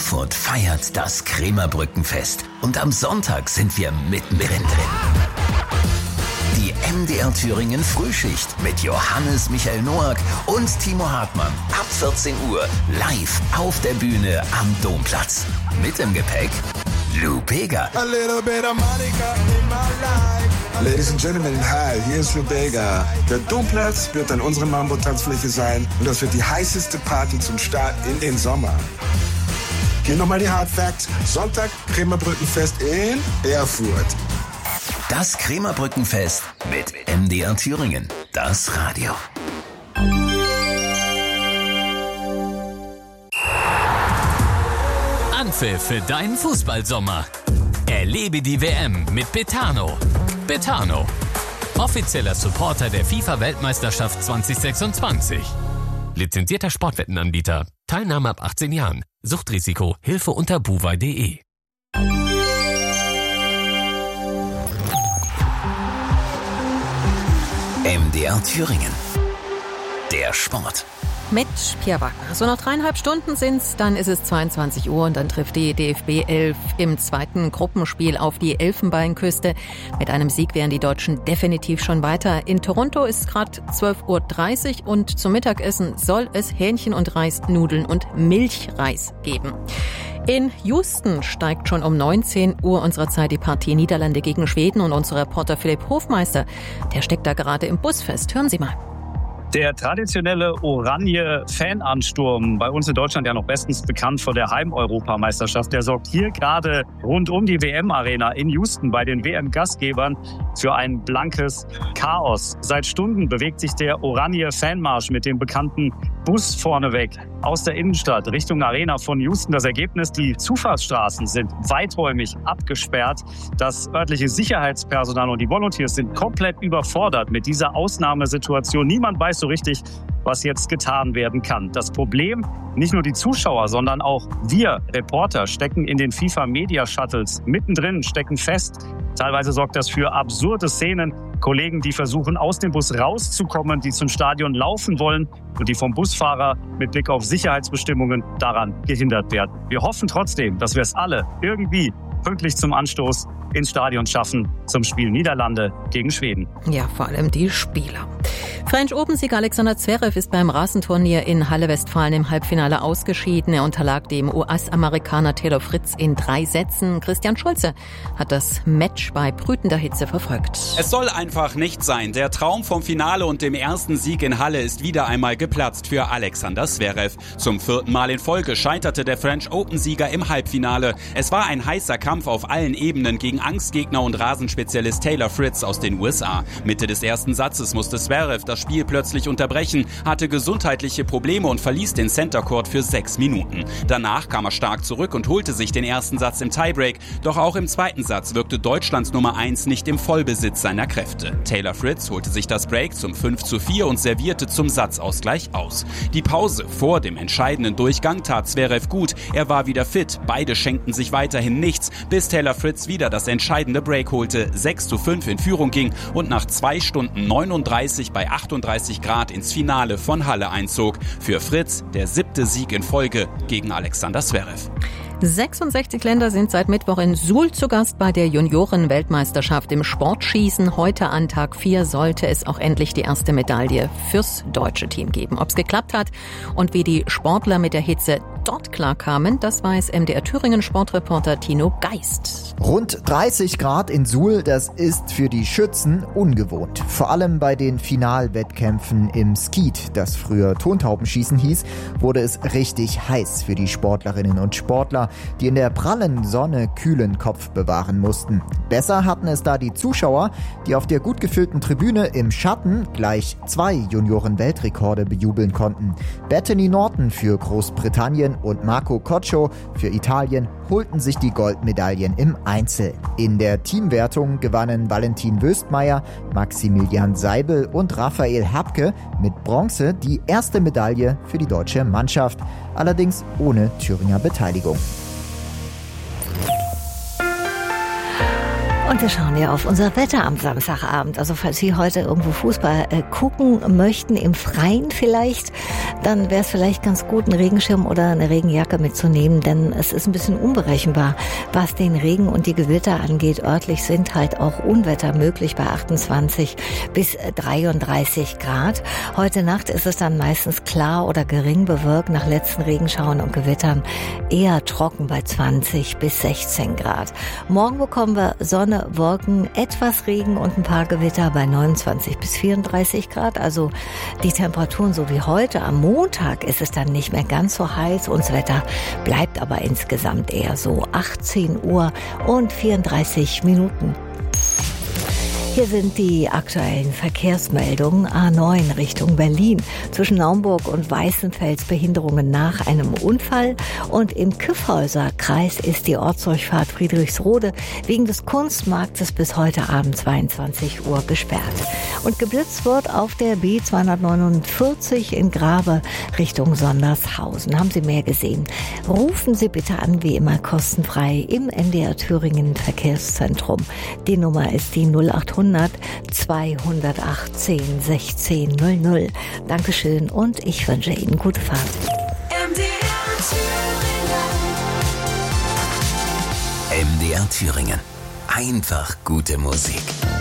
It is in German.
Erfurt feiert das Krämerbrückenfest und am Sonntag sind wir mittendrin drin. Die MDR Thüringen Frühschicht mit Johannes Michael Noack und Timo Hartmann ab 14 Uhr live auf der Bühne am Domplatz. Mit im Gepäck Lou Bega. A little bit of Monica in my life. Ladies and Gentlemen, hi, hier ist Lou Bega. Der Domplatz wird dann unsere Mambo-Tanzfläche sein und das wird die heißeste Party zum Start in den Sommer. Hier nochmal die Hard Facts. Sonntag Krämerbrückenfest in Erfurt. Das Krämerbrückenfest mit MDR Thüringen, das Radio. Anpfiff für deinen Fußballsommer. Erlebe die WM mit Betano. Betano, offizieller Supporter der FIFA-Weltmeisterschaft 2026. Lizenzierter Sportwettenanbieter. Teilnahme ab 18 Jahren. Suchtrisiko. Hilfe unter buwei.de. MDR Thüringen. Der Sport. Mit Pierre Wagner. So noch 3,5 Stunden sind's, dann ist es 22 Uhr und dann trifft die DFB 11 im zweiten Gruppenspiel auf die Elfenbeinküste. Mit einem Sieg wären die Deutschen definitiv schon weiter. In Toronto ist es gerade 12.30 Uhr und zum Mittagessen soll es Hähnchen und Reis, Nudeln und Milchreis geben. In Houston steigt schon um 19 Uhr unserer Zeit die Partie Niederlande gegen Schweden und unser Reporter Philipp Hofmeister, der steckt da gerade im Bus fest. Hören Sie mal. Der traditionelle Oranje-Fanansturm, bei uns in Deutschland ja noch bestens bekannt von der Heim-Europameisterschaft, der sorgt hier gerade rund um die WM-Arena in Houston bei den WM-Gastgebern für ein blankes Chaos. Seit Stunden bewegt sich der Oranje-Fanmarsch mit dem bekannten Bus vorneweg aus der Innenstadt Richtung Arena von Houston. Das Ergebnis, die Zufahrtsstraßen sind weiträumig abgesperrt. Das örtliche Sicherheitspersonal und die Volunteers sind komplett überfordert mit dieser Ausnahmesituation. Niemand weiß so richtig, was jetzt getan werden kann. Das Problem, nicht nur die Zuschauer, sondern auch wir Reporter stecken in den FIFA-Media-Shuttles mittendrin, stecken fest. Teilweise sorgt das für absurde Szenen. Kollegen, die versuchen, aus dem Bus rauszukommen, die zum Stadion laufen wollen und die vom Busfahrer mit Blick auf Sicherheitsbestimmungen daran gehindert werden. Wir hoffen trotzdem, dass wir es alle irgendwie pünktlich zum Anstoß ins Stadion schaffen zum Spiel Niederlande gegen Schweden. Ja, vor allem die Spieler. French Open-Sieger Alexander Zverev ist beim Rasenturnier in Halle-Westfalen im Halbfinale ausgeschieden. Er unterlag dem US-Amerikaner Taylor Fritz in 3 Sätzen. Christian Schulze hat das Match bei brütender Hitze verfolgt. Es soll einfach nicht sein. Der Traum vom Finale und dem ersten Sieg in Halle ist wieder einmal geplatzt für Alexander Zverev. Zum 4. Mal in Folge scheiterte der French Open-Sieger im Halbfinale. Es war ein heißer Kampf auf allen Ebenen gegen Angstgegner und Rasenspezialist Taylor Fritz aus den USA. Mitte des ersten Satzes musste Zverev das Spiel plötzlich unterbrechen, hatte gesundheitliche Probleme und verließ den Center Court für 6 Minuten. Danach kam er stark zurück und holte sich den ersten Satz im Tiebreak. Doch auch im zweiten Satz wirkte Deutschlands Nummer 1 nicht im Vollbesitz seiner Kräfte. Taylor Fritz holte sich das Break zum 5:4 und servierte zum Satzausgleich aus. Die Pause vor dem entscheidenden Durchgang tat Zverev gut. Er war wieder fit. Beide schenkten sich weiterhin nichts, bis Taylor Fritz wieder das entscheidende Break holte, 6:5 in Führung ging und nach 2 Stunden 39 bei 38 Grad ins Finale von Halle einzog. Für Fritz der 7. Sieg in Folge gegen Alexander Zverev. 66 Länder sind seit Mittwoch in Suhl zu Gast bei der Junioren-Weltmeisterschaft im Sportschießen. Heute an Tag 4 sollte es auch endlich die erste Medaille fürs deutsche Team geben. Ob es geklappt hat und wie die Sportler mit der Hitze dort klarkamen, das weiß MDR Thüringen Sportreporter Tino Geist. Rund 30 Grad in Suhl, das ist für die Schützen ungewohnt. Vor allem bei den Finalwettkämpfen im Skeet, das früher Tontaubenschießen hieß, wurde es richtig heiß für die Sportlerinnen und Sportler, die in der prallen Sonne kühlen Kopf bewahren mussten. Besser hatten es da die Zuschauer, die auf der gut gefüllten Tribüne im Schatten gleich 2 Junioren-Weltrekorde bejubeln konnten. Bethany Norton für Großbritannien und Marco Coccio für Italien holten sich die Goldmedaillen im Einzel. In der Teamwertung gewannen Valentin Wöstmeier, Maximilian Seibel und Raphael Habke mit Bronze die erste Medaille für die deutsche Mannschaft, allerdings ohne Thüringer Beteiligung. Und wir schauen ja auf unser Wetter am Samstagabend. Also falls Sie heute irgendwo Fußball gucken möchten, im Freien vielleicht, dann wäre es vielleicht ganz gut, einen Regenschirm oder eine Regenjacke mitzunehmen, denn es ist ein bisschen unberechenbar, was den Regen und die Gewitter angeht. Örtlich sind halt auch Unwetter möglich bei 28 bis 33 Grad. Heute Nacht ist es dann meistens klar oder gering bewölkt, nach letzten Regenschauern und Gewittern eher trocken bei 20 bis 16 Grad. Morgen bekommen wir Sonne, Wolken, etwas Regen und ein paar Gewitter bei 29 bis 34 Grad. Also die Temperaturen so wie heute. Am Montag ist es dann nicht mehr ganz so heiß und das Wetter bleibt aber insgesamt eher so 18 Uhr und 34 Minuten. Hier sind die aktuellen Verkehrsmeldungen. A9 Richtung Berlin. Zwischen Naumburg und Weißenfels Behinderungen nach einem Unfall. Und im Kyffhäuser Kreis ist die Ortsdurchfahrt Friedrichsrode wegen des Kunstmarktes bis heute Abend 22 Uhr gesperrt. Und geblitzt wird auf der B249 in Grave Richtung Sondershausen. Haben Sie mehr gesehen? Rufen Sie bitte an, wie immer kostenfrei im NDR Thüringen Verkehrszentrum. Die Nummer ist die 0800 218 1600. Dankeschön und ich wünsche Ihnen gute Fahrt. MDR Thüringen. Einfach gute Musik.